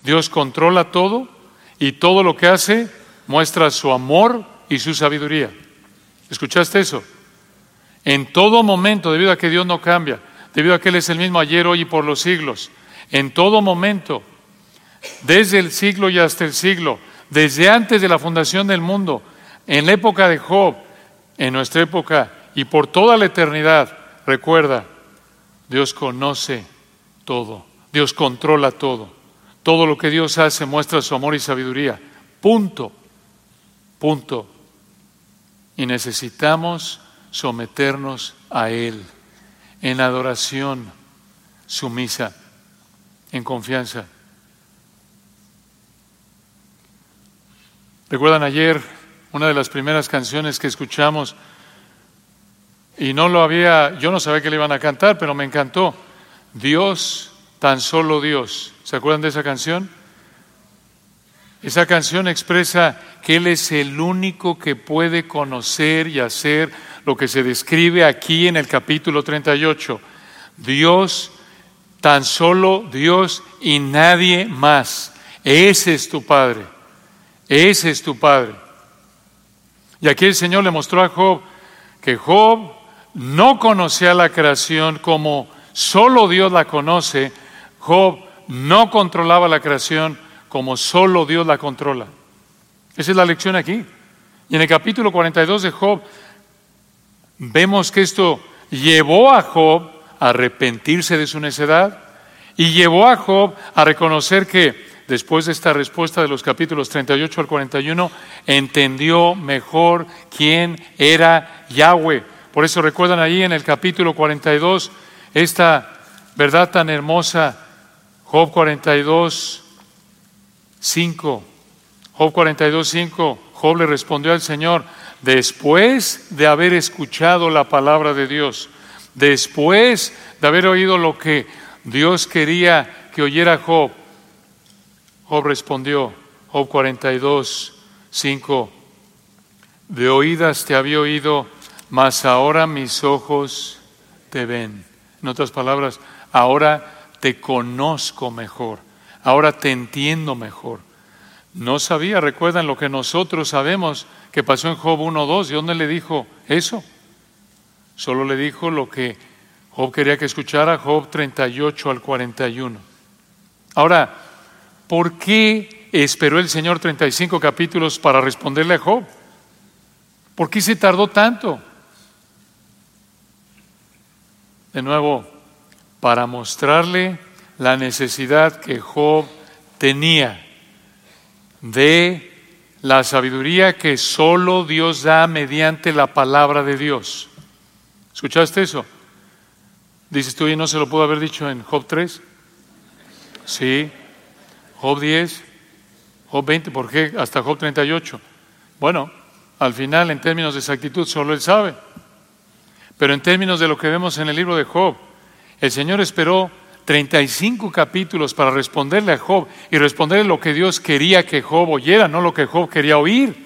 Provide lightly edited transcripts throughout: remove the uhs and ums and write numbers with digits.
Dios controla todo y todo lo que hace muestra su amor y su sabiduría. ¿Escuchaste eso? En todo momento, debido a que Dios no cambia, debido a que Él es el mismo ayer, hoy y por los siglos, en todo momento, desde el siglo y hasta el siglo, desde antes de la fundación del mundo, en la época de Job, en nuestra época y por toda la eternidad, recuerda, Dios conoce todo, Dios controla todo. Todo lo que Dios hace muestra su amor y sabiduría. Punto. Punto. Y necesitamos someternos a Él en adoración sumisa, en confianza. ¿Recuerdan ayer una de las primeras canciones que escuchamos? Y yo no sabía que le iban a cantar, pero me encantó. Dios, tan solo Dios. ¿Se acuerdan de esa canción? Esa canción expresa que Él es el único que puede conocer y hacer lo que se describe aquí en el capítulo 38. Dios, tan solo Dios y nadie más. Ese es tu Padre. Ese es tu Padre. Y aquí el Señor le mostró a Job que Job no conocía la creación como solo Dios la conoce. Job no controlaba la creación como solo Dios la controla. Esa es la lección aquí. Y en el capítulo 42 de Job vemos que esto llevó a Job a arrepentirse de su necedad y llevó a Job a reconocer que después de esta respuesta de los capítulos 38 al 41 entendió mejor quién era Yahweh. Por eso recuerdan ahí en el capítulo 42 esta verdad tan hermosa. Job 42, 5. Job 42, 5. Job le respondió al Señor después de haber escuchado la palabra de Dios, después de haber oído lo que Dios quería que oyera Job. Job respondió, Job 42, 5. De oídas te había oído, mas ahora mis ojos te ven. En otras palabras, ahora te conozco mejor, ahora te entiendo mejor. No sabía, recuerdan lo que nosotros sabemos que pasó en Job 1:2. ¿Y dónde le dijo eso? Solo le dijo lo que Job quería que escuchara, Job 38 al 41. Ahora, ¿por qué esperó el Señor 35 capítulos para responderle a Job? ¿Por qué se tardó tanto? De nuevo, para mostrarle la necesidad que Job tenía de la sabiduría que solo Dios da mediante la palabra de Dios. ¿Escuchaste eso? Dices tú, ¿y no se lo pudo haber dicho en Job 3? Sí. Job 10, Job 20, ¿por qué hasta Job 38? Bueno, al final, en términos de exactitud, solo Él sabe. Pero en términos de lo que vemos en el libro de Job, el Señor esperó 35 capítulos para responderle a Job y responderle lo que Dios quería que Job oyera, no lo que Job quería oír.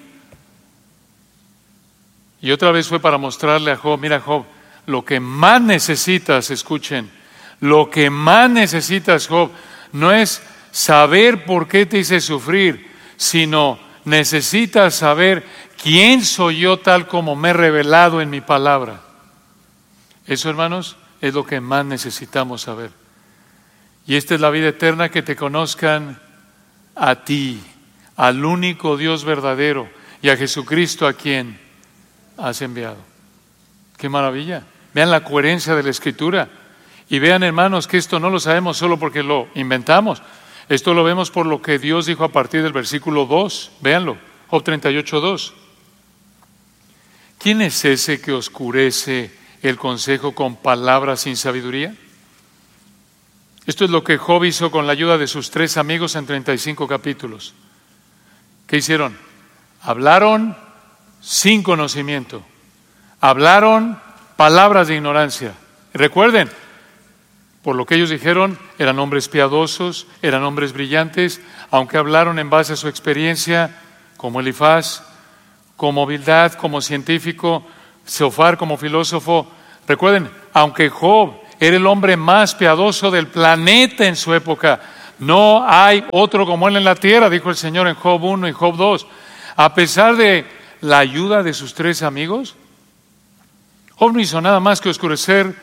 Y otra vez fue para mostrarle a Job, mira Job, lo que más necesitas, escuchen, lo que más necesitas, Job, no es saber por qué te hice sufrir, sino necesitas saber quién soy yo tal como me he revelado en mi palabra. Eso, hermanos, es lo que más necesitamos saber. Y esta es la vida eterna, que te conozcan a ti, al único Dios verdadero, y a Jesucristo a quien has enviado. ¡Qué maravilla! Vean la coherencia de la Escritura. Y vean, hermanos, que esto no lo sabemos solo porque lo inventamos. Esto lo vemos por lo que Dios dijo a partir del versículo 2. Véanlo, Job 38, 2. ¿Quién es ese que oscurece el consejo con palabras sin sabiduría? Esto es lo que Job hizo con la ayuda de sus 3 amigos en 35 capítulos. ¿Qué hicieron? Hablaron sin conocimiento. Hablaron palabras de ignorancia. Recuerden, por lo que ellos dijeron, eran hombres piadosos, eran hombres brillantes, aunque hablaron en base a su experiencia, como Elifaz, como Bildad, como científico, Zofar como filósofo. Recuerden, aunque Job era el hombre más piadoso del planeta en su época, No hay otro como Él en la tierra, dijo el Señor en Job 1 y Job 2. A pesar de la ayuda de sus 3 amigos, Job no hizo nada más que oscurecer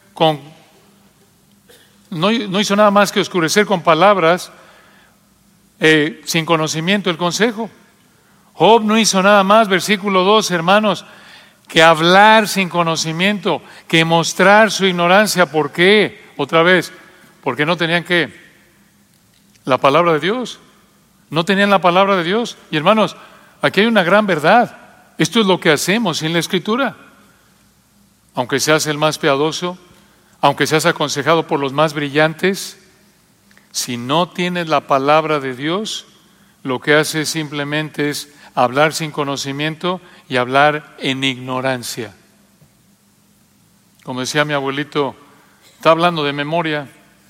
no hizo nada más que oscurecer con palabras sin conocimiento el consejo. Job no hizo nada más, versículo 2, hermanos, que hablar sin conocimiento, que mostrar su ignorancia. ¿Por qué? Otra vez, porque no tenían ¿qué? La palabra de Dios. No tenían la palabra de Dios. Y hermanos, aquí hay una gran verdad. Esto es lo que hacemos en la Escritura. Aunque seas el más piadoso, aunque seas aconsejado por los más brillantes, si no tienes la palabra de Dios, lo que haces simplemente es hablar sin conocimiento y hablar en ignorancia. Como decía mi abuelito, está hablando de memoria,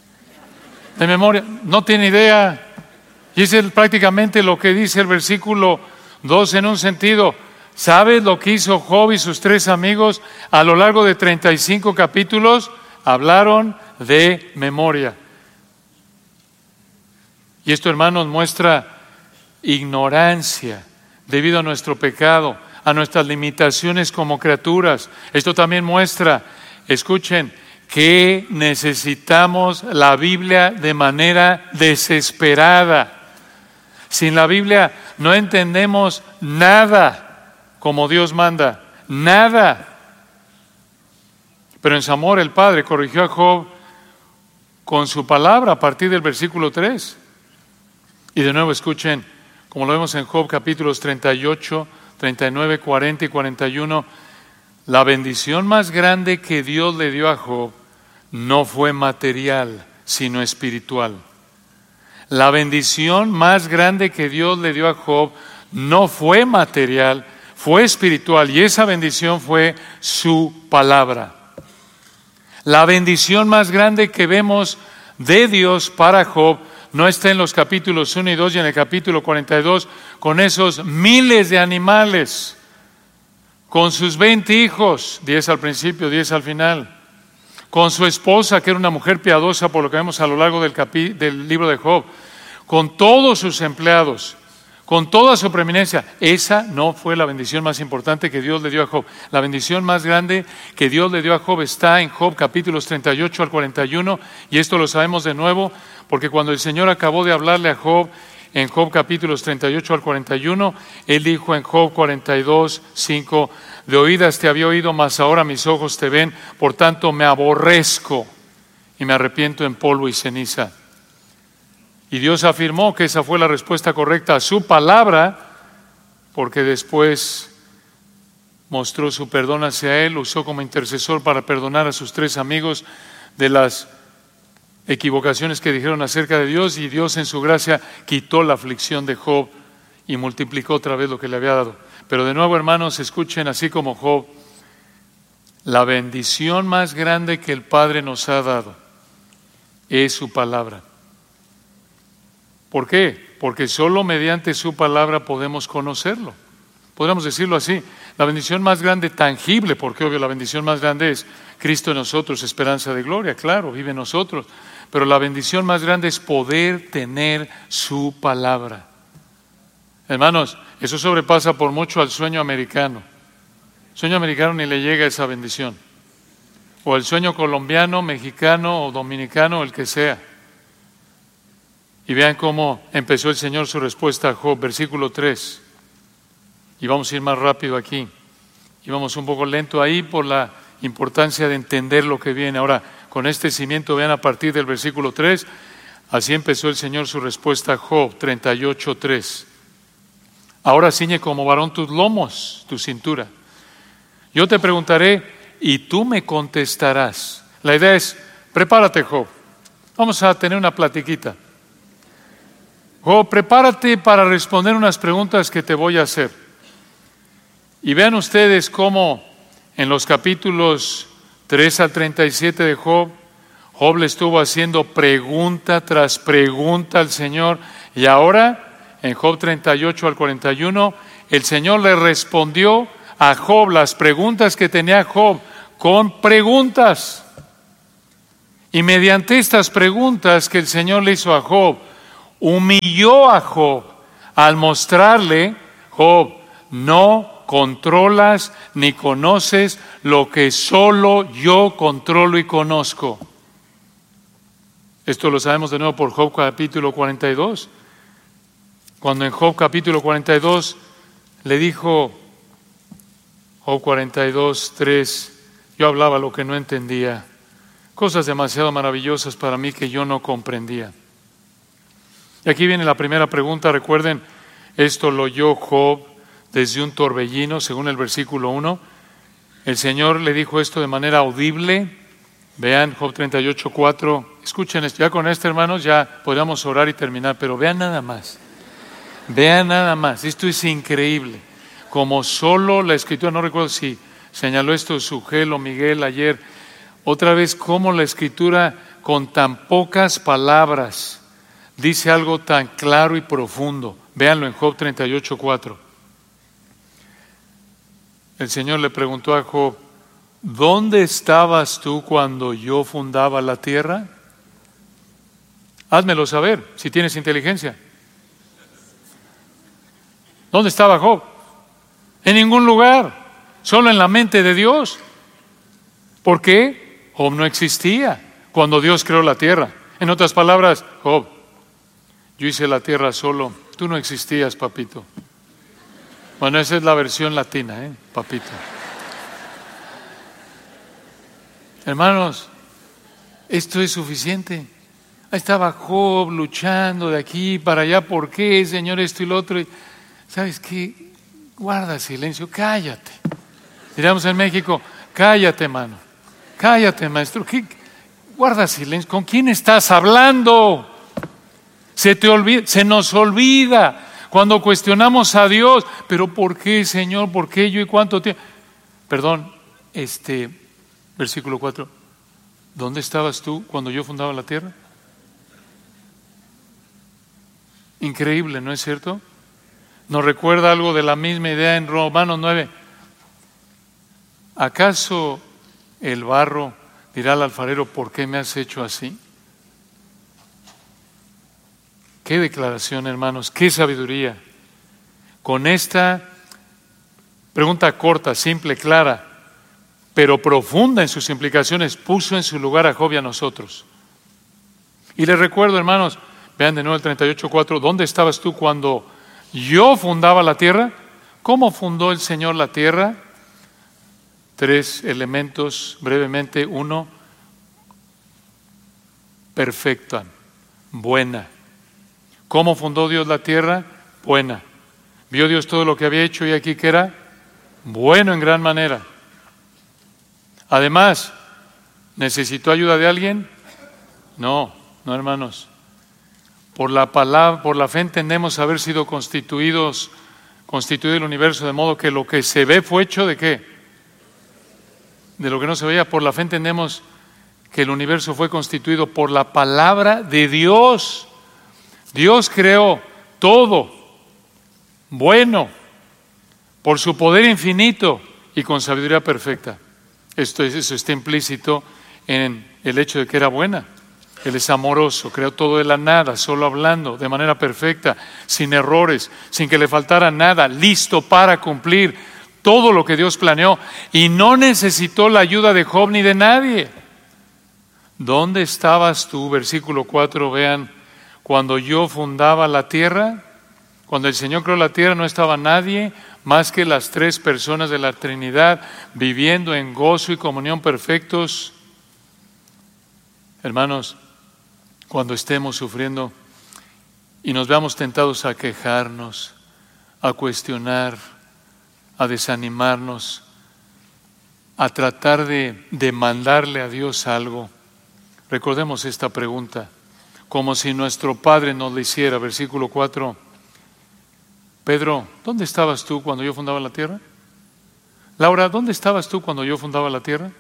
no tiene idea. Y ese es prácticamente lo que dice el versículo 2 en un sentido. ¿Sabes lo que hizo Job y sus 3 amigos a lo largo de 35 capítulos? Hablaron de memoria. Y esto, hermanos, muestra ignorancia debido a nuestro pecado, a nuestras limitaciones como criaturas. Esto también muestra, escuchen, que necesitamos la Biblia de manera desesperada. Sin la Biblia no entendemos nada como Dios manda, nada. Pero en su amor el Padre corrigió a Job con su palabra a partir del versículo 3. Y de nuevo escuchen, como lo vemos en Job capítulos 38, 39, 40 y 41, la bendición más grande que Dios le dio a Job no fue material, sino espiritual. La bendición más grande que Dios le dio a Job no fue material, fue espiritual, y esa bendición fue su palabra. La bendición más grande que vemos de Dios para Job no está en los capítulos 1 y 2 y en el capítulo 42 con esos miles de animales, con sus 20 hijos, 10 al principio, 10 al final, con su esposa, que era una mujer piadosa, por lo que vemos a lo largo del libro de Job, con todos sus empleados, con toda su preeminencia. Esa no fue la bendición más importante que Dios le dio a Job. La bendición más grande que Dios le dio a Job está en Job capítulos 38 al 41, y esto lo sabemos de nuevo, porque cuando el Señor acabó de hablarle a Job en Job capítulos 38 al 41, Él dijo en Job 42, 5, de oídas te había oído, mas ahora mis ojos te ven, por tanto me aborrezco y me arrepiento en polvo y ceniza. Y Dios afirmó que esa fue la respuesta correcta a su palabra, porque después mostró su perdón hacia él, usó como intercesor para perdonar a sus 3 amigos de las equivocaciones que dijeron acerca de Dios, y Dios en su gracia quitó la aflicción de Job y multiplicó otra vez lo que le había dado. Pero de nuevo, hermanos, escuchen, así como Job, la bendición más grande que el Padre nos ha dado es su palabra. ¿Por qué? Porque solo mediante su palabra podemos conocerlo. Podríamos decirlo así, la bendición más grande tangible, porque obvio la bendición más grande es Cristo en nosotros, esperanza de gloria, claro, vive en nosotros. Pero la bendición más grande es poder tener su palabra. Hermanos, eso sobrepasa por mucho al sueño americano. El sueño americano ni le llega a esa bendición. O el sueño colombiano, mexicano o dominicano, el que sea. Y vean cómo empezó el Señor su respuesta a Job, versículo 3. Y vamos a ir más rápido aquí. Y vamos un poco lento ahí por la importancia de entender lo que viene. Ahora, con este cimiento, vean a partir del versículo 3, así empezó el Señor su respuesta a Job, 38, 3. Ahora ciñe como varón tus lomos, tu cintura. Yo te preguntaré y tú me contestarás. La idea es, prepárate, Job. Vamos a tener una platiquita. Job, prepárate para responder unas preguntas que te voy a hacer. Y vean ustedes cómo en los capítulos 3 al 37 de Job, Job le estuvo haciendo pregunta tras pregunta al Señor. Y ahora, en Job 38 al 41, el Señor le respondió a Job las preguntas que tenía Job con preguntas. Y mediante estas preguntas que el Señor le hizo a Job, humilló a Job al mostrarle: Job, no controlas ni conoces lo que solo yo controlo y conozco. Esto lo sabemos de nuevo por Job capítulo 42. Cuando en Job capítulo 42 le dijo, Job 42, 3, yo hablaba lo que no entendía, cosas demasiado maravillosas para mí que yo no comprendía. Y aquí viene la primera pregunta. Recuerden, esto lo oyó Job desde un torbellino, según el versículo 1. El Señor le dijo esto de manera audible. Vean Job 38, 4. Escuchen esto. Ya con esto, hermanos, ya podríamos orar y terminar, pero vean nada más. Vean nada más. Esto es increíble. Como solo la Escritura, no recuerdo si señaló esto Sugel o Miguel ayer, otra vez cómo la Escritura con tan pocas palabras dice algo tan claro y profundo. Véanlo en Job 38, 4. El Señor le preguntó a Job: ¿dónde estabas tú cuando yo fundaba la tierra? Házmelo saber, si tienes inteligencia. ¿Dónde estaba Job? En ningún lugar, solo en la mente de Dios. ¿Por qué? Job no existía cuando Dios creó la tierra. En otras palabras, Job, yo hice la tierra solo, tú no existías, papito. Bueno, esa es la versión latina, papito. Hermanos, esto es suficiente. Ahí estaba Job luchando de aquí para allá. ¿Por qué, Señor, esto y lo otro? ¿Sabes qué? Guarda silencio, cállate. Diríamos en México, cállate, mano. Cállate, maestro. ¿Qué? Guarda silencio. ¿Con quién estás hablando? Se nos olvida cuando cuestionamos a Dios. ¿Pero por qué, Señor? ¿Por qué yo y cuánto tiempo? Perdón, versículo 4. ¿Dónde estabas tú cuando yo fundaba la tierra? Increíble, ¿no es cierto? Nos recuerda algo de la misma idea en Romanos 9. ¿Acaso el barro dirá al alfarero: ¿por qué me has hecho así? Qué declaración, hermanos, qué sabiduría. Con esta pregunta corta, simple, clara, pero profunda en sus implicaciones, puso en su lugar a Job y a nosotros. Y les recuerdo, hermanos, vean de nuevo el 38:4, ¿dónde estabas tú cuando yo fundaba la tierra? ¿Cómo fundó el Señor la tierra? 3 elementos brevemente. 1, perfecta, buena. ¿Cómo fundó Dios la tierra? Buena. ¿Vio Dios todo lo que había hecho y aquí que era? Bueno en gran manera. Además, ¿necesitó ayuda de alguien? No, hermanos. Por la palabra, por la fe entendemos haber sido constituido el universo, de modo que lo que se ve fue hecho ¿de qué? De lo que no se veía. Por la fe entendemos que el universo fue constituido por la palabra de Dios. Dios creó todo bueno por su poder infinito y con sabiduría perfecta. Eso está implícito en el hecho de que era buena. Él es amoroso, creó todo de la nada, solo hablando, de manera perfecta, sin errores, sin que le faltara nada, listo para cumplir todo lo que Dios planeó. Y no necesitó la ayuda de Job ni de nadie. ¿Dónde estabas tú? Versículo 4, vean, cuando yo fundaba la tierra. Cuando el Señor creó la tierra no estaba nadie más que las 3 personas de la Trinidad viviendo en gozo y comunión perfectos. Hermanos, cuando estemos sufriendo y nos veamos tentados a quejarnos, a cuestionar, a desanimarnos, a tratar de demandarle a Dios algo, recordemos esta pregunta, como si nuestro Padre nos la hiciera. Versículo 4. Pedro, ¿dónde estabas tú cuando yo fundaba la tierra? Laura, ¿dónde estabas tú cuando yo fundaba la tierra?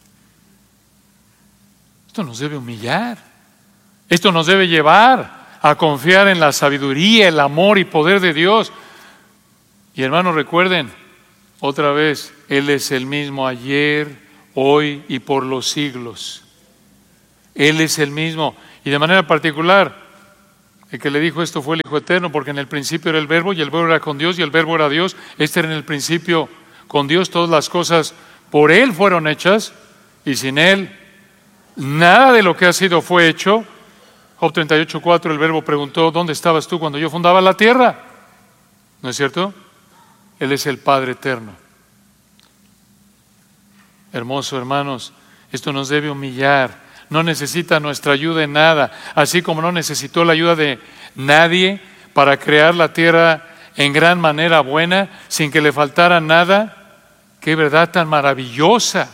Esto nos debe humillar. Esto nos debe llevar a confiar en la sabiduría, el amor y poder de Dios. Y hermanos, recuerden, otra vez, Él es el mismo ayer, hoy y por los siglos. Él es el mismo. Y de manera particular, el que le dijo esto fue el Hijo Eterno, porque en el principio era el Verbo, y el Verbo era con Dios, y el Verbo era Dios. Este era en el principio con Dios. Todas las cosas por Él fueron hechas, y sin Él nada de lo que ha sido fue hecho. Job 38:4, el Verbo preguntó, ¿dónde estabas tú cuando yo fundaba la tierra? ¿No es cierto? Él es el Padre eterno. Hermoso, hermanos, esto nos debe humillar. No necesita nuestra ayuda en nada, así como no necesitó la ayuda de nadie para crear la tierra en gran manera buena, sin que le faltara nada. ¡Qué verdad tan maravillosa!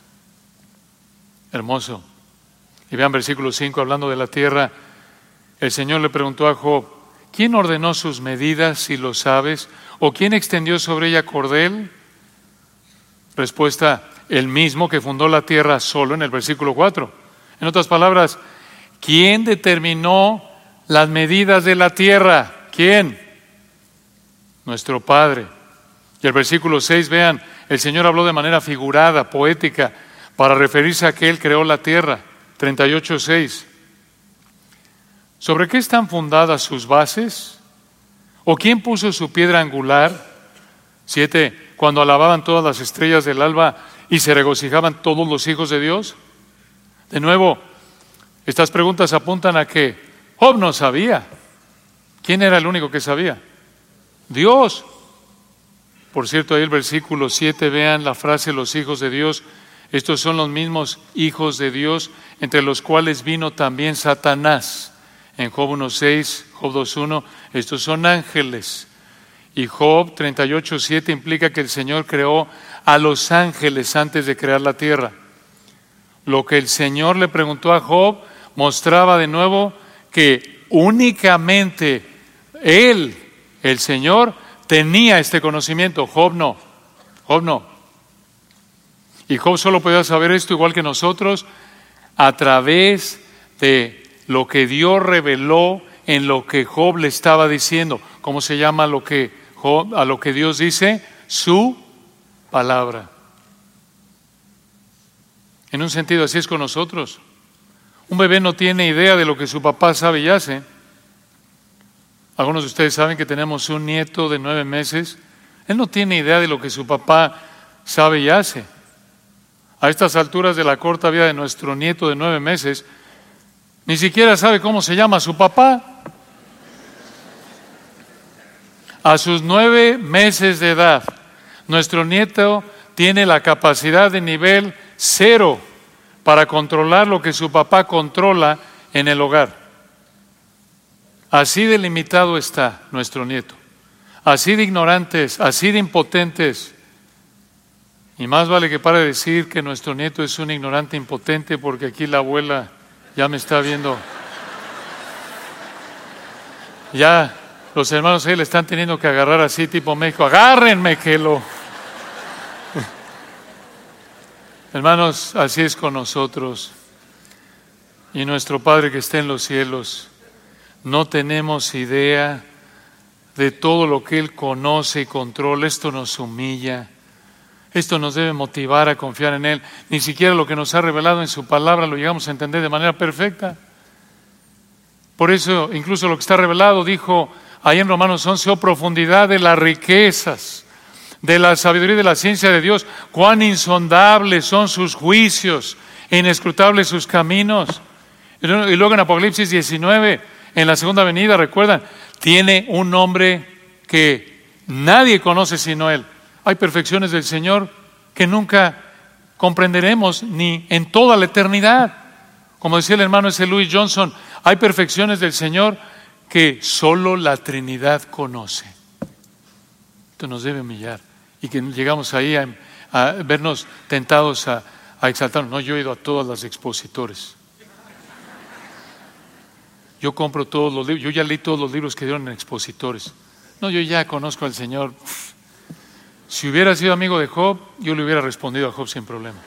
Hermoso. Y vean versículo 5, hablando de la tierra, el Señor le preguntó a Job, ¿quién ordenó sus medidas, si lo sabes? ¿O quién extendió sobre ella cordel? Respuesta, el mismo que fundó la tierra solo, en el versículo 4. En otras palabras, ¿quién determinó las medidas de la tierra? ¿Quién? Nuestro Padre. Y el versículo 6, vean, el Señor habló de manera figurada, poética, para referirse a que Él creó la tierra. 38:6. ¿Sobre qué están fundadas sus bases? ¿O quién puso su piedra angular? 7. Cuando alababan todas las estrellas del alba y se regocijaban todos los hijos de Dios. De nuevo, estas preguntas apuntan a que Job no sabía. ¿Quién era el único que sabía? Dios. Por cierto, ahí el versículo 7, vean la frase, los hijos de Dios. Estos son los mismos hijos de Dios, entre los cuales vino también Satanás. En Job 1:6, Job 2:1, estos son ángeles. Y Job 38:7 implica que el Señor creó a los ángeles antes de crear la tierra. Lo que el Señor le preguntó a Job mostraba de nuevo que únicamente Él, el Señor, tenía este conocimiento. Job no. Job no. Y Job solo podía saber esto, igual que nosotros, a través de lo que Dios reveló en lo que Job le estaba diciendo. ¿Cómo se llama a lo que Dios dice? Su palabra. En un sentido, así es con nosotros. Un bebé no tiene idea de lo que su papá sabe y hace. Algunos de ustedes saben que tenemos un nieto de 9 meses. Él no tiene idea de lo que su papá sabe y hace. A estas alturas de la corta vida de nuestro nieto de 9 meses, ni siquiera sabe cómo se llama su papá. A sus 9 meses de edad, nuestro nieto tiene la capacidad de nivel 0 para controlar lo que su papá controla en el hogar. Así de limitado está nuestro nieto, así de ignorantes, así de impotentes. Y más vale que pare de decir que nuestro nieto es un ignorante impotente, porque aquí la abuela ya me está viendo. Ya los hermanos ahí le están teniendo que agarrar así tipo México. Agárrenme que lo... Hermanos, así es con nosotros. Y nuestro Padre que está en los cielos, no tenemos idea de todo lo que Él conoce y controla. Esto nos humilla. Esto nos debe motivar a confiar en Él. Ni siquiera lo que nos ha revelado en su palabra lo llegamos a entender de manera perfecta. Por eso, incluso lo que está revelado, dijo ahí en Romanos 11, profundidad de las riquezas, de la sabiduría y de la ciencia de Dios, cuán insondables son sus juicios, inescrutables sus caminos. Y luego en Apocalipsis 19, en la segunda venida, recuerdan, tiene un nombre que nadie conoce sino Él. Hay perfecciones del Señor que nunca comprenderemos ni en toda la eternidad. Como decía el hermano ese Louis Johnson, hay perfecciones del Señor que solo la Trinidad conoce. Esto nos debe humillar y que llegamos ahí a vernos tentados a exaltarnos. No, yo he ido a todas las expositores. Yo compro todos los libros, yo ya leí todos los libros que dieron en expositores. No, yo ya conozco al Señor. Si hubiera sido amigo de Job, yo le hubiera respondido a Job sin problema.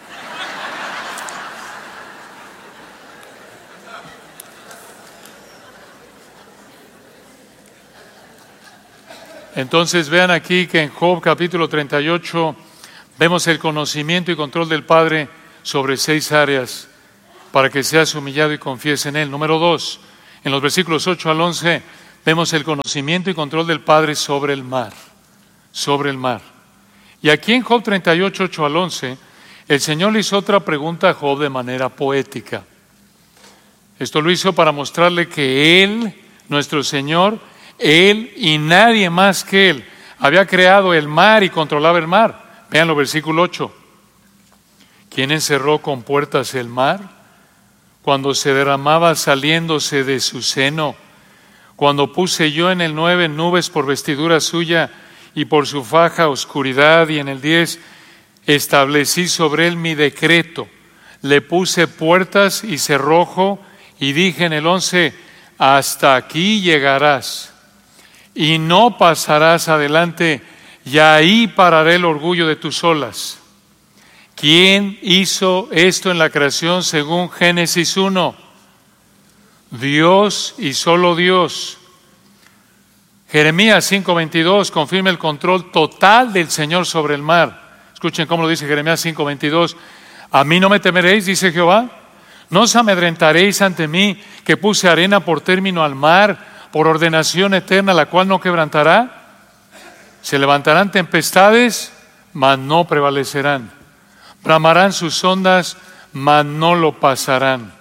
Entonces vean aquí que en Job capítulo 38 vemos el conocimiento y control del Padre sobre 6 áreas. para que seas humillado y confíes en Él. Número 2, en los versículos 8 al 11, vemos el conocimiento y control del Padre sobre el mar. Sobre el mar. Y aquí en Job 38, 8 al 11, el Señor le hizo otra pregunta a Job de manera poética. Esto lo hizo para mostrarle que Él, nuestro Señor, Él y nadie más que Él, había creado el mar y controlaba el mar. Vean versículo 8. ¿Quién encerró con puertas el mar? Cuando se derramaba saliéndose de su seno. Cuando puse yo en el 9 nubes por vestidura suya y por su faja oscuridad. Y en el 10 establecí sobre él mi decreto. Le puse puertas y cerrojo. Y dije en el 11, hasta aquí llegarás y no pasarás adelante, y ahí pararé el orgullo de tus olas. ¿Quién hizo esto en la creación según Génesis 1? Dios y solo Dios. Jeremías 5:22 confirma el control total del Señor sobre el mar. Escuchen cómo lo dice Jeremías 5:22. A mí no me temeréis, dice Jehová. No os amedrentaréis ante mí, que puse arena por término al mar, por ordenación eterna, la cual no quebrantará. Se levantarán tempestades, mas no prevalecerán. Bramarán sus ondas, mas no lo pasarán.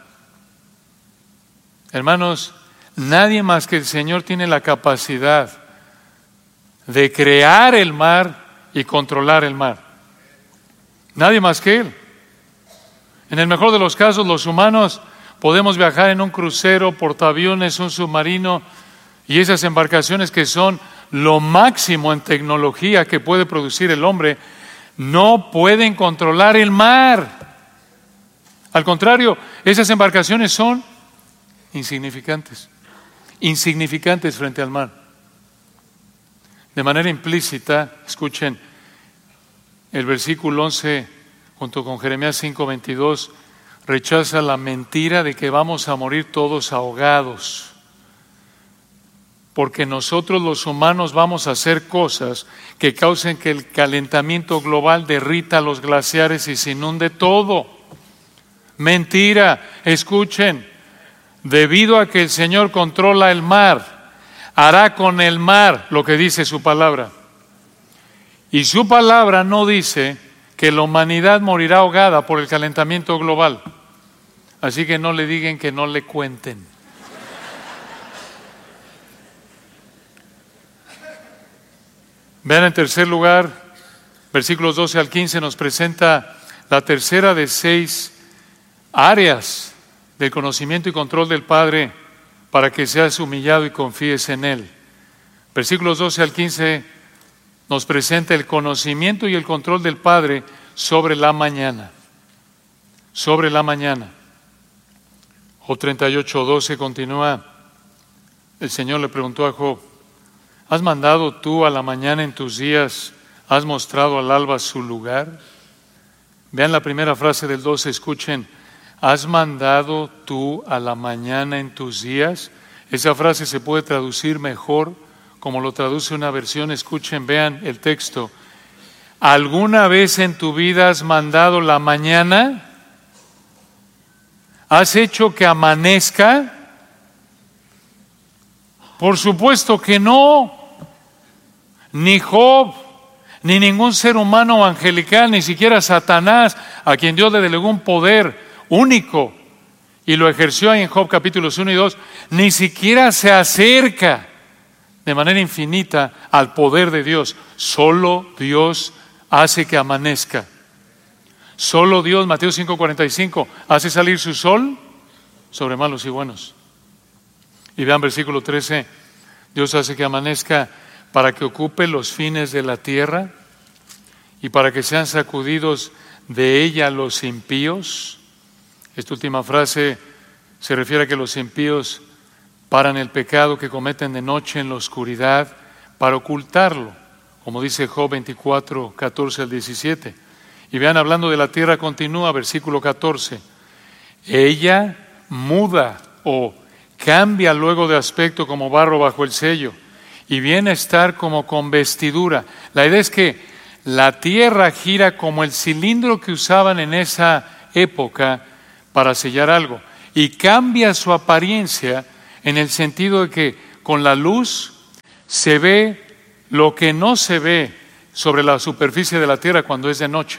Hermanos, nadie más que el Señor tiene la capacidad de crear el mar y controlar el mar. Nadie más que Él. En el mejor de los casos, los humanos podemos viajar en un crucero, portaaviones, un submarino, y esas embarcaciones que son lo máximo en tecnología que puede producir el hombre, no pueden controlar el mar. Al contrario, esas embarcaciones son insignificantes frente al mar. De manera implícita, escuchen, el versículo 11 junto con Jeremías 5:22, rechaza la mentira de que vamos a morir todos ahogados. Porque nosotros los humanos vamos a hacer cosas que causen que el calentamiento global derrita los glaciares y se inunde todo. Mentira, escuchen, debido a que el Señor controla el mar, hará con el mar lo que dice su palabra. Y su palabra no dice que la humanidad morirá ahogada por el calentamiento global. Así que no le digan que no le cuenten. Vean, en tercer lugar, versículos 12 al 15 nos presenta la tercera de 6 áreas del conocimiento y control del Padre para que seas humillado y confíes en Él. Versículos 12 al 15 nos presenta el conocimiento y el control del Padre sobre la mañana. Sobre la mañana. Job 38:12 continúa. El Señor le preguntó a Job, ¿has mandado tú a la mañana en tus días? ¿Has mostrado al alba su lugar? Vean la primera frase del 12, escuchen. ¿Has mandado tú a la mañana en tus días? Esa frase se puede traducir mejor como lo traduce una versión. Escuchen, vean el texto. ¿Alguna vez en tu vida has mandado la mañana? ¿Has hecho que amanezca? Por supuesto que no. Ni Job, ni ningún ser humano o angelical, ni siquiera Satanás, a quien Dios le delegó un poder único y lo ejerció ahí en Job capítulos 1 y 2, ni siquiera se acerca de manera infinita al poder de Dios. Solo Dios hace que amanezca. Solo Dios, Mateo 5:45, hace salir su sol sobre malos y buenos. Y vean versículo 13, Dios hace que amanezca para que ocupe los fines de la tierra y para que sean sacudidos de ella los impíos. Esta última frase se refiere a que los impíos paran el pecado que cometen de noche en la oscuridad para ocultarlo, como dice Job 24:14 al 17. Y vean, hablando de la tierra, continúa, versículo 14. Ella muda o cambia luego de aspecto como barro bajo el sello y viene a estar como con vestidura. La idea es que la tierra gira como el cilindro que usaban en esa época para sellar algo. Y cambia su apariencia en el sentido de que con la luz se ve lo que no se ve sobre la superficie de la tierra cuando es de noche.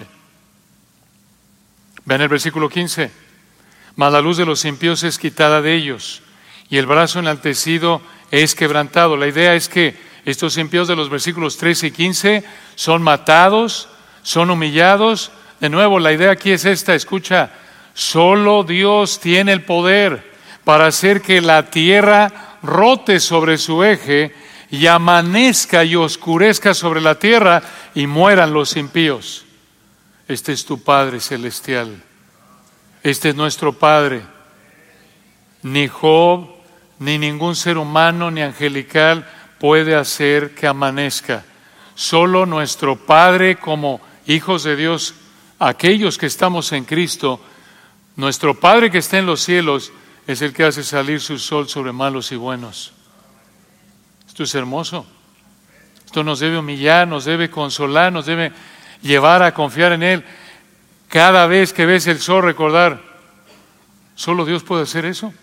Vean el versículo 15. Mas la luz de los impíos es quitada de ellos, y el brazo enaltecido es quebrantado. La idea es que estos impíos de los versículos 13 y 15 son matados, son humillados. De nuevo, la idea aquí es esta, escucha, solo Dios tiene el poder para hacer que la tierra rote sobre su eje y amanezca y oscurezca sobre la tierra y mueran los impíos. Este es tu Padre celestial. Este es nuestro Padre. Ni Job, ni ningún ser humano, ni angelical puede hacer que amanezca. Solo nuestro Padre, como hijos de Dios, aquellos que estamos en Cristo, nuestro Padre que está en los cielos, es el que hace salir su sol sobre malos y buenos. Esto es hermoso. Esto nos debe humillar, nos debe consolar, nos debe llevar a confiar en Él. Cada vez que ves el sol, recordar, solo Dios puede hacer eso.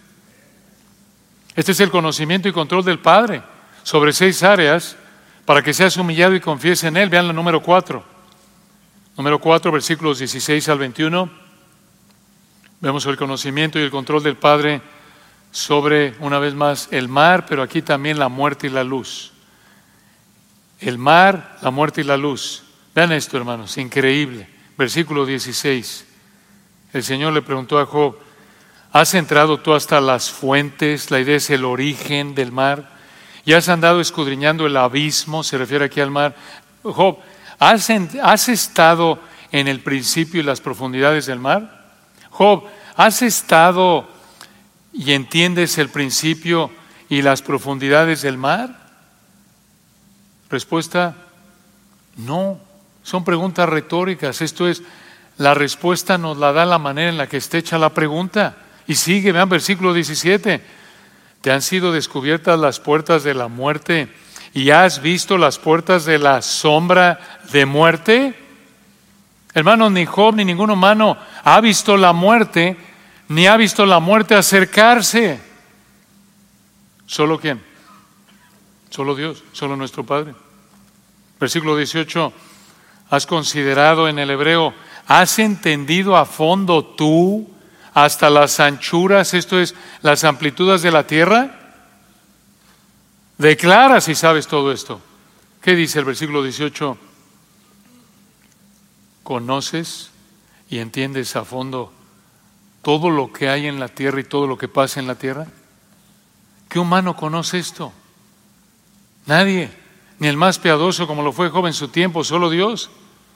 Este es el conocimiento y control del Padre sobre 6 áreas para que seas humillado y confíes en Él. Vean la número 4. Número 4, versículos 16 al 21. Vemos el conocimiento y el control del Padre sobre, una vez más, el mar, pero aquí también la muerte y la luz. El mar, la muerte y la luz. Vean esto, hermanos, increíble. Versículo 16. El Señor le preguntó a Job, ¿has entrado tú hasta las fuentes? La idea es el origen del mar. ¿Y has andado escudriñando el abismo? Se refiere aquí al mar. Job, ¿has estado en el principio y las profundidades del mar? Job, ¿has estado y entiendes el principio y las profundidades del mar? Respuesta, no. Son preguntas retóricas. Esto es, la respuesta nos la da la manera en la que está hecha la pregunta. Y sigue, vean versículo 17. ¿Te han sido descubiertas las puertas de la muerte y has visto las puertas de la sombra de muerte? Hermanos, ni Job ni ningún humano ha visto la muerte, ni ha visto la muerte acercarse. ¿Solo quién? Solo Dios, solo nuestro Padre. Versículo 18. ¿Has considerado en el hebreo, has entendido a fondo tú hasta las anchuras, esto es, las amplitudes de la tierra? Declara si sabes todo esto. ¿Qué dice el versículo 18? ¿Conoces y entiendes a fondo todo lo que hay en la tierra y todo lo que pasa en la tierra? ¿Qué humano conoce esto? Nadie, ni el más piadoso como lo fue Job en su tiempo, solo Dios.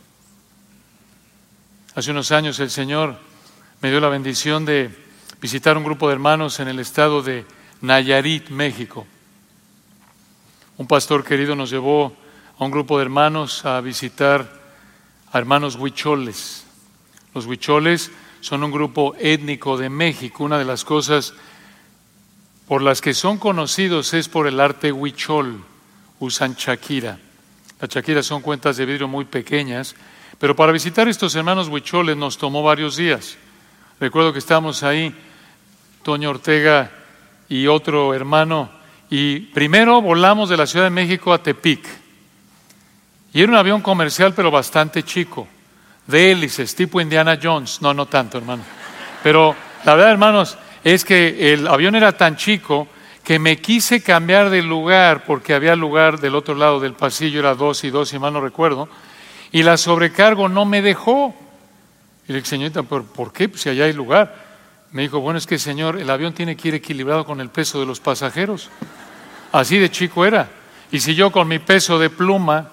Hace unos años el Señor me dio la bendición de visitar un grupo de hermanos en el estado de Nayarit, México. Un pastor querido nos llevó a un grupo de hermanos a visitar a hermanos huicholes. Los huicholes son un grupo étnico de México. Una de las cosas por las que son conocidos es por el arte huichol. Usan chaquira. Las chaquiras son cuentas de vidrio muy pequeñas, pero para visitar estos hermanos huicholes nos tomó varios días. Recuerdo que estábamos ahí, Toño Ortega y otro hermano, y primero volamos de la Ciudad de México a Tepic. Y era un avión comercial, pero bastante chico, de hélices, tipo Indiana Jones. No tanto, hermano. Pero la verdad, hermanos, es que el avión era tan chico que me quise cambiar de lugar, porque había lugar del otro lado del pasillo, era 2 y 2, si mal no recuerdo, y la sobrecargo no me dejó. Y le dije, señorita, ¿por qué? Pues si allá hay lugar. Me dijo, bueno, es que señor, el avión tiene que ir equilibrado con el peso de los pasajeros. Así de chico era. Y si yo con mi peso de pluma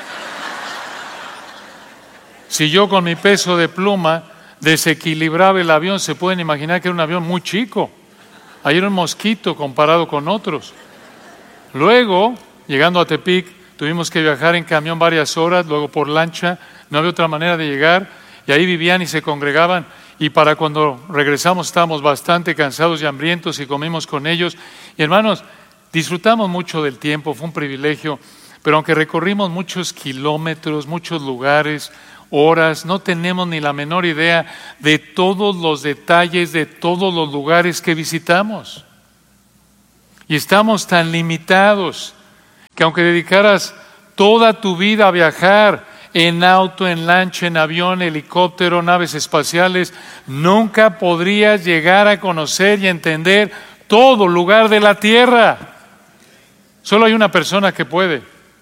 desequilibraba el avión, se pueden imaginar que era un avión muy chico. Ahí era un mosquito comparado con otros. Luego, llegando a Tepic, tuvimos que viajar en camión varias horas, luego por lancha, no había otra manera de llegar, y ahí vivían y se congregaban, y para cuando regresamos estábamos bastante cansados y hambrientos y comimos con ellos. Y hermanos, disfrutamos mucho del tiempo, fue un privilegio, pero aunque recorrimos muchos kilómetros, muchos lugares, horas, no tenemos ni la menor idea de todos los detalles de todos los lugares que visitamos. Y estamos tan limitados que aunque dedicaras toda tu vida a viajar en auto, en lancha, en avión, helicóptero, naves espaciales, nunca podrías llegar a conocer y entender todo lugar de la tierra. Solo hay una persona que puede: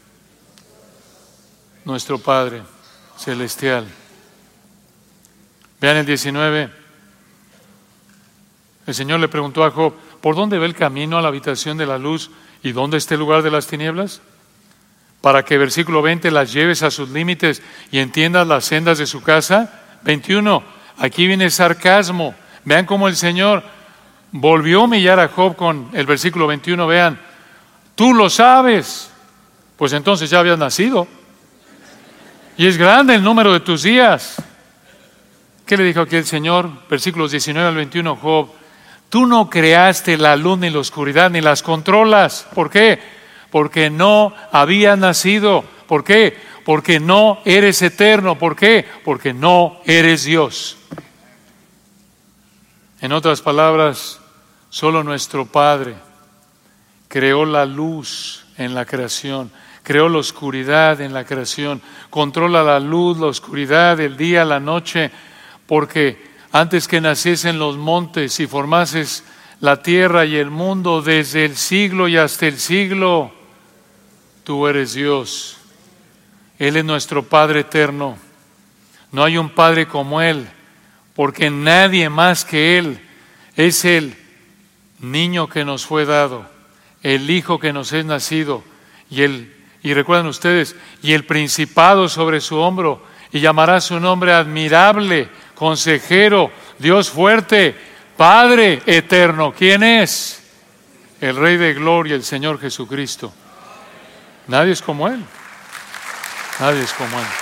nuestro Padre Celestial. Vean el 19. El Señor le preguntó a Job: ¿por dónde ve el camino a la habitación de la luz y dónde está el lugar de las tinieblas? Para que, versículo 20, las lleves a sus límites y entiendas las sendas de su casa. 21, aquí viene sarcasmo. Vean cómo el Señor volvió a humillar a Job con el versículo 21. Vean, tú lo sabes. Pues entonces ya habías nacido. Y es grande el número de tus días. ¿Qué le dijo aquí el Señor? Versículos 19 al 21, Job: tú no creaste la luz ni la oscuridad ni las controlas. ¿Por qué? Porque no habías nacido. ¿Por qué? Porque no eres eterno. ¿Por qué? Porque no eres Dios. En otras palabras, solo nuestro Padre creó la luz en la creación, creó la oscuridad en la creación, controla la luz, la oscuridad, el día, la noche, porque antes que naciesen los montes y formases la tierra y el mundo, desde el siglo y hasta el siglo, tú eres Dios. Él es nuestro Padre eterno. No hay un Padre como Él, porque nadie más que Él. Es el niño que nos fue dado, el Hijo que nos es nacido, y recuerden ustedes, y el principado sobre su hombro, y llamará su nombre admirable, consejero, Dios fuerte, Padre eterno. ¿Quién es? El Rey de gloria, el Señor Jesucristo. Nadie es como Él. Nadie es como Él.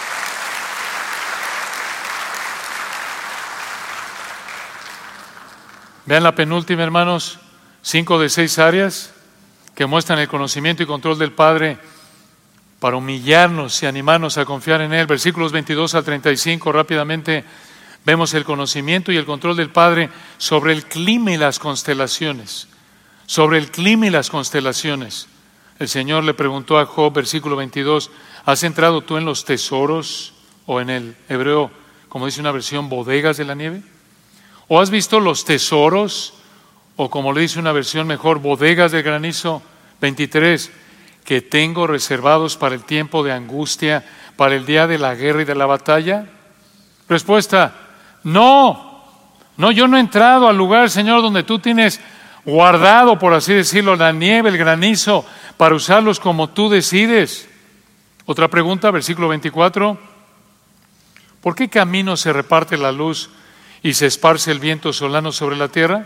Vean la penúltima, hermanos, 5 de 6 áreas que muestran el conocimiento y control del Padre para humillarnos y animarnos a confiar en Él. Versículos 22 al 35, rápidamente vemos el conocimiento y el control del Padre sobre el clima y las constelaciones. Sobre el clima y las constelaciones. El Señor le preguntó a Job, versículo 22, ¿has entrado tú en los tesoros, o en el hebreo, como dice una versión, bodegas de la nieve? ¿O has visto los tesoros, o como le dice una versión mejor, bodegas de granizo? 23, que tengo reservados para el tiempo de angustia, para el día de la guerra y de la batalla. Respuesta: no, yo no he entrado al lugar, Señor, donde tú tienes guardado, por así decirlo, la nieve, el granizo, para usarlos como tú decides. Otra pregunta, versículo 24. ¿Por qué camino se reparte la luz y se esparce el viento solano sobre la tierra?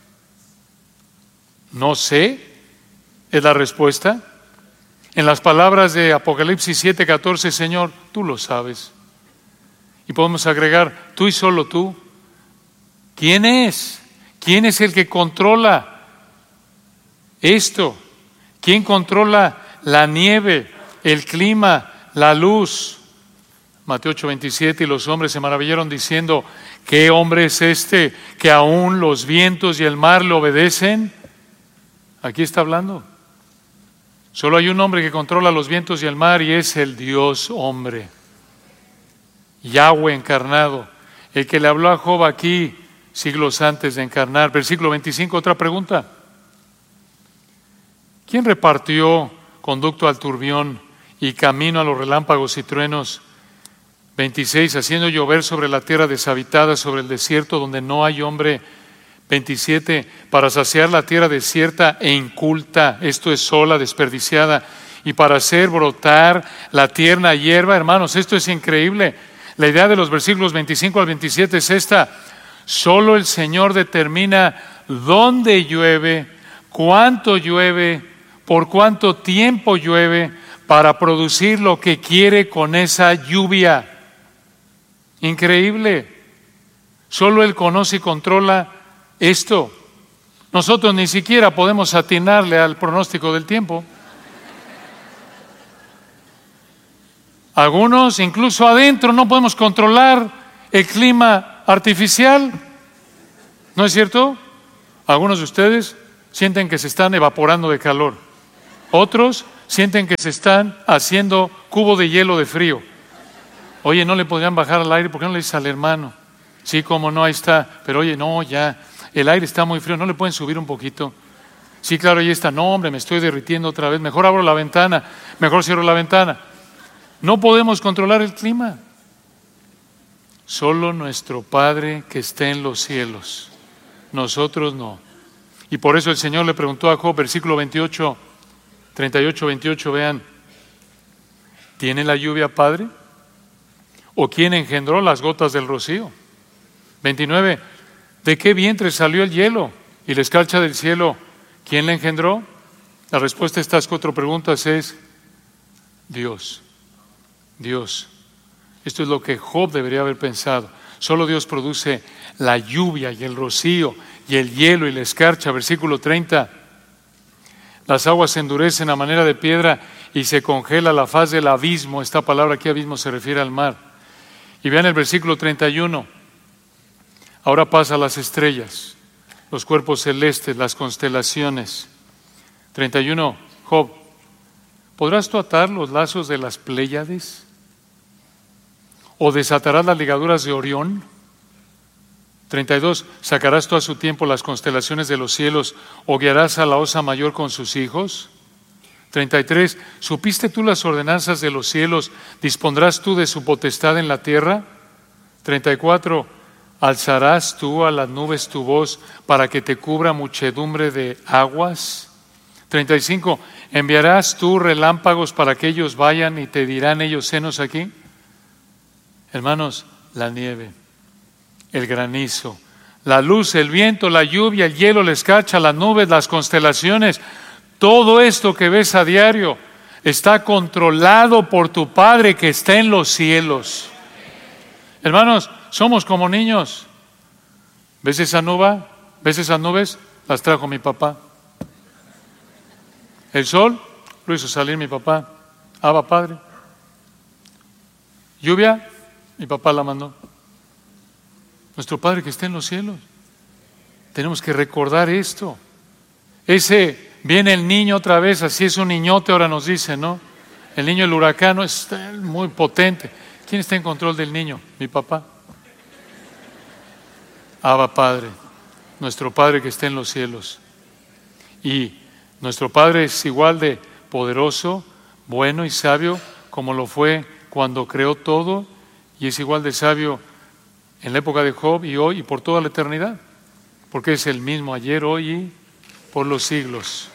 No sé, es la respuesta. En las palabras de Apocalipsis 7:14, Señor, tú lo sabes. Y podemos agregar, tú y solo tú. ¿Quién es? ¿Quién es el que controla esto? ¿Quién controla la nieve, el clima, la luz? Mateo 8:27, y los hombres se maravillaron diciendo, ¿qué hombre es este que aún los vientos y el mar le obedecen? Aquí está hablando. Solo hay un hombre que controla los vientos y el mar, y es el Dios hombre, Yahweh encarnado, el que le habló a Job aquí siglos antes de encarnar. Versículo 25, otra pregunta. ¿Quién repartió conducto al turbión y camino a los relámpagos y truenos? 26, haciendo llover sobre la tierra deshabitada, sobre el desierto donde no hay hombre. 27, para saciar la tierra desierta e inculta, esto es sola, desperdiciada, y para hacer brotar la tierna hierba. Hermanos, esto es increíble. La idea de los versículos 25 al 27 es esta: solo el Señor determina dónde llueve, cuánto llueve, por cuánto tiempo llueve, para producir lo que quiere con esa lluvia. Increíble. Solo Él conoce y controla esto. Nosotros ni siquiera podemos atinarle al pronóstico del tiempo. Algunos, incluso adentro, no podemos controlar el clima artificial. ¿No es cierto? Algunos de ustedes sienten que se están evaporando de calor. Otros sienten que se están haciendo cubo de hielo de frío. Oye, ¿no le podrían bajar al aire? ¿Por qué no le dices al hermano? Sí, como no, ahí está. Pero oye, no, ya, el aire está muy frío. ¿No le pueden subir un poquito? Sí, claro, ahí está. No, hombre, me estoy derritiendo otra vez. Mejor abro la ventana. Mejor cierro la ventana. No podemos controlar el clima. Solo nuestro Padre que está en los cielos. Nosotros no. Y por eso el Señor le preguntó a Job, versículo 28, 38, 28, vean. ¿Tiene la lluvia padre? ¿O quién engendró las gotas del rocío? 29. ¿De qué vientre salió el hielo y la escarcha del cielo? ¿Quién la engendró? La respuesta a estas 4 preguntas es Dios. Dios. Esto es lo que Job debería haber pensado. Solo Dios produce la lluvia y el rocío y el hielo y la escarcha. Versículo 30. Las aguas se endurecen a manera de piedra y se congela la faz del abismo. Esta palabra aquí, abismo, se refiere al mar. Y vean el versículo 31. Ahora pasa las estrellas, los cuerpos celestes, las constelaciones. 31. Job, ¿podrás tú atar los lazos de las Pléyades? ¿O desatarás las ligaduras de Orión? 32. ¿Sacarás tú a su tiempo las constelaciones de los cielos o guiarás a la osa mayor con sus hijos? 33. ¿Supiste tú las ordenanzas de los cielos? ¿Dispondrás tú de su potestad en la tierra? 34. ¿Alzarás tú a las nubes tu voz para que te cubra muchedumbre de aguas? 35. ¿Enviarás tú relámpagos para que ellos vayan y te dirán ellos senos aquí? Hermanos, la nieve, el granizo, la luz, el viento, la lluvia, el hielo, la escarcha, las nubes, las constelaciones, todo esto que ves a diario está controlado por tu Padre que está en los cielos. Hermanos, somos como niños. ¿Ves esa nube? ¿Ves esas nubes? Las trajo mi papá. El sol lo hizo salir mi papá. Abba, Padre. Lluvia, mi papá la mandó. Nuestro Padre que está en los cielos. Tenemos que recordar esto. Viene el niño otra vez, así es un niñote, ahora nos dice, ¿no? El niño, el huracán, es muy potente. ¿Quién está en control del niño? Mi papá. Abba, Padre, nuestro Padre que está en los cielos. Y nuestro Padre es igual de poderoso, bueno y sabio como lo fue cuando creó todo, y es igual de sabio en la época de Job y hoy y por toda la eternidad, porque es el mismo ayer, hoy y por los siglos.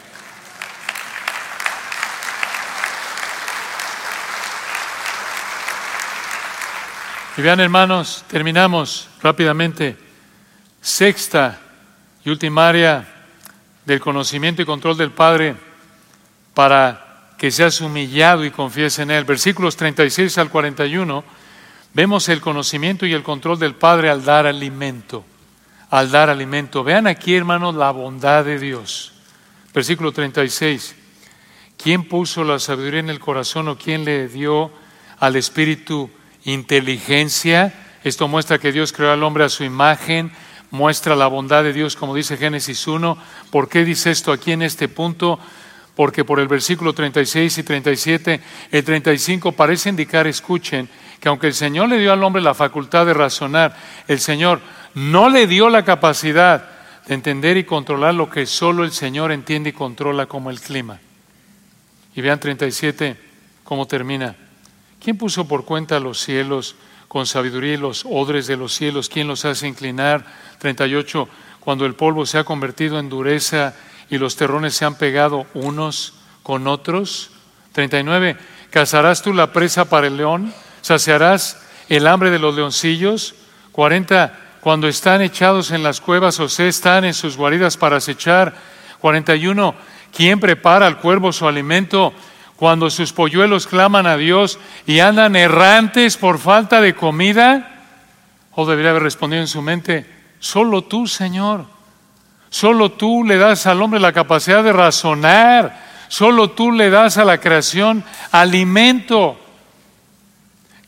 Y vean, hermanos, terminamos rápidamente. Sexta y última área del conocimiento y control del Padre para que seas humillado y confíes en Él. Versículos 36 al 41, vemos el conocimiento y el control del Padre al dar alimento. Al dar alimento. Vean aquí, hermanos, la bondad de Dios. Versículo 36. ¿Quién puso la sabiduría en el corazón o quién le dio al Espíritu inteligencia? Esto muestra que Dios creó al hombre a su imagen, muestra la bondad de Dios, como dice Génesis 1. ¿Por qué dice esto aquí en este punto? Porque por el versículo 36 y 37, el 35 parece indicar, escuchen, que aunque el Señor le dio al hombre la facultad de razonar, el Señor no le dio la capacidad de entender y controlar lo que solo el Señor entiende y controla, como el clima. Y vean 37, cómo termina. ¿Quién puso por cuenta los cielos con sabiduría y los odres de los cielos? ¿Quién los hace inclinar? 38, cuando el polvo se ha convertido en dureza y los terrones se han pegado unos con otros. 39, ¿cazarás tú la presa para el león? ¿Saciarás el hambre de los leoncillos? 40, cuando están echados en las cuevas, o sea, están en sus guaridas para acechar. 41, ¿quién prepara al cuervo su alimento cuando sus polluelos claman a Dios y andan errantes por falta de comida? O debería haber respondido en su mente, solo tú, Señor. Solo tú le das al hombre la capacidad de razonar. Solo tú le das a la creación alimento.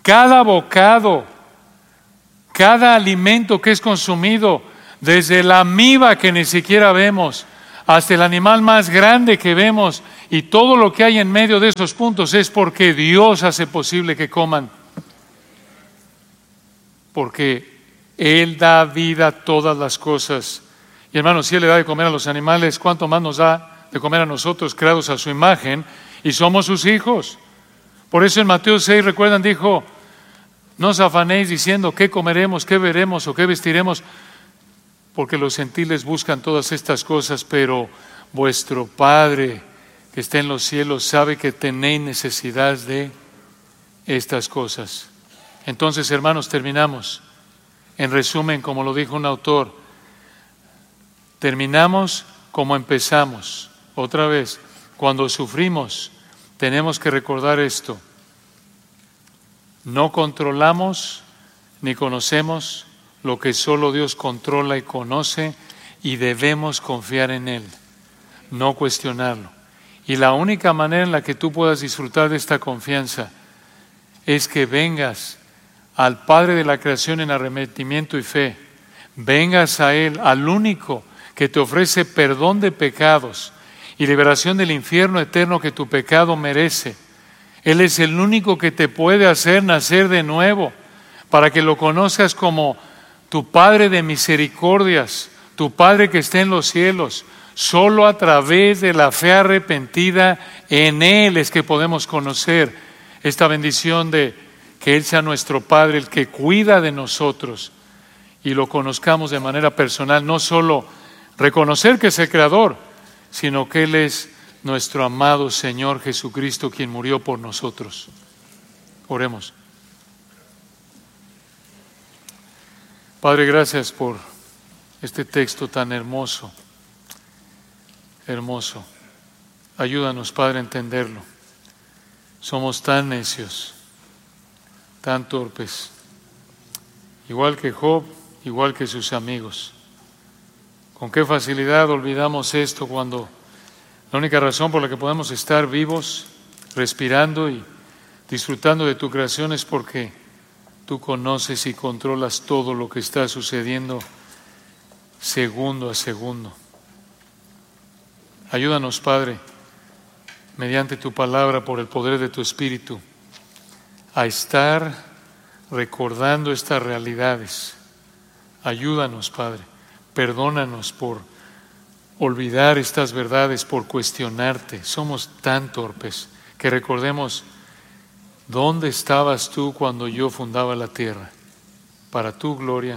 Cada bocado, cada alimento que es consumido, desde la amiba que ni siquiera vemos, hasta el animal más grande que vemos, y todo lo que hay en medio de esos puntos es porque Dios hace posible que coman. Porque Él da vida a todas las cosas. Y hermanos, si Él le da de comer a los animales, ¿cuánto más nos da de comer a nosotros, creados a su imagen, y somos sus hijos? Por eso en Mateo 6, recuerdan, dijo: no os afanéis diciendo qué comeremos, qué veremos o qué vestiremos, porque los gentiles buscan todas estas cosas, pero vuestro Padre que está en los cielos sabe que tenéis necesidad de estas cosas. Entonces, hermanos, terminamos. En resumen, como lo dijo un autor, terminamos como empezamos. Otra vez, cuando sufrimos, tenemos que recordar esto: no controlamos ni conocemos lo que solo Dios controla y conoce, y debemos confiar en Él, no cuestionarlo. Y la única manera en la que tú puedas disfrutar de esta confianza es que vengas al Padre de la creación en arrepentimiento y fe. Vengas a Él, al único que te ofrece perdón de pecados y liberación del infierno eterno que tu pecado merece. Él es el único que te puede hacer nacer de nuevo, para que lo conozcas como tu Padre de misericordias, tu Padre que está en los cielos. Solo a través de la fe arrepentida en Él es que podemos conocer esta bendición de que Él sea nuestro Padre, el que cuida de nosotros, y lo conozcamos de manera personal. No solo reconocer que es el Creador, sino que Él es nuestro amado Señor Jesucristo, quien murió por nosotros. Oremos. Padre, gracias por este texto tan hermoso. Hermoso. Ayúdanos, Padre, a entenderlo. Somos tan necios, tan torpes, igual que Job, igual que sus amigos. Con qué facilidad olvidamos esto, cuando la única razón por la que podemos estar vivos, respirando y disfrutando de tu creación es porque tú conoces y controlas todo lo que está sucediendo segundo a segundo. Ayúdanos, Padre, mediante tu palabra, por el poder de tu Espíritu, a estar recordando estas realidades. Ayúdanos, Padre, perdónanos por olvidar estas verdades, por cuestionarte. Somos tan torpes que recordemos: ¿dónde estabas tú cuando yo fundaba la tierra? Para tu gloria